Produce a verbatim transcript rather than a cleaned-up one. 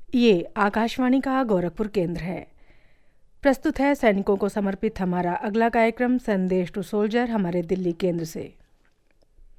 ये आकाशवाणी का गोरखपुर केंद्र है। प्रस्तुत है सैनिकों को समर्पित हमारा अगला कार्यक्रम संदेश टू सोल्जर हमारे दिल्ली केंद्र से।